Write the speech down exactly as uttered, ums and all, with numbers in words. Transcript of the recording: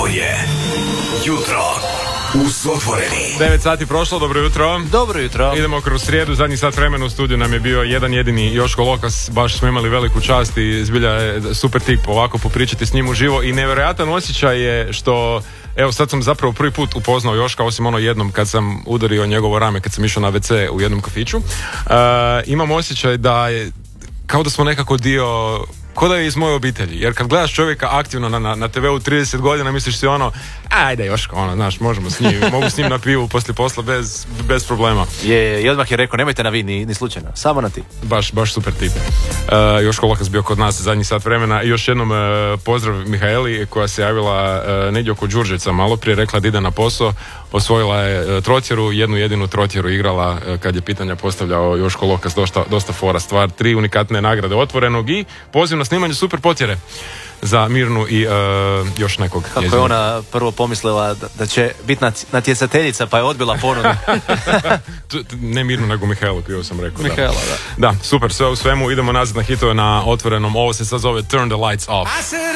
Ovo je Jutro uz Otvoreni. devet sati prošlo, dobro jutro. Dobro jutro. Idemo kroz srijedu, zadnji sat vremena u studiju nam je bio jedan jedini Joško Lokas, baš smo imali veliku čast i zbilja je super tip ovako popričati s njim uživo i nevjerojatan osjećaj je što, evo sad sam zapravo prvi put upoznao Joška, osim ono jednom kad sam udario njegovo rame kad sam išao na ve ce u jednom kafiću. Uh, imam osjećaj da je kao da smo nekako dio, ko da je iz moje obitelji, jer kad gledaš čovjeka aktivno na, na, na te veu trideset godina, misliš si ono, ajde Joško, ono, znaš, možemo s njim, mogu s njim na pivu poslije posla bez, bez problema. Je, i odmah je rekao, nemojte na vi, ni, ni slučajno, samo na ti. Baš, baš super tip. Uh, Joško Lokas bio kod nas zadnji sat vremena i još jednom uh, pozdrav Mihaeli koja se javila uh, negdje oko Đurđevca malo prije, rekla da ide na posao, osvojila je uh, trotjeru, jednu jedinu trotjeru igrala uh, kad je pitanja postavljao Joško Lokas, dosta, dosta fora stvar, tri unikatne nagrade Otvorenog i poziv na snimanje super potjere za Mirnu i uh, još nekog. Kako njezinu. Je ona prvo pomislila da, da će biti natjecateljica pa je odbila ponudu. Ne Mirnu nego Mihaelu, krivo sam rekao. Mihaela, da. Da, super, sve u svemu, idemo nazad na hitove na Otvorenom, ovo se sad zove Turn the Lights Off.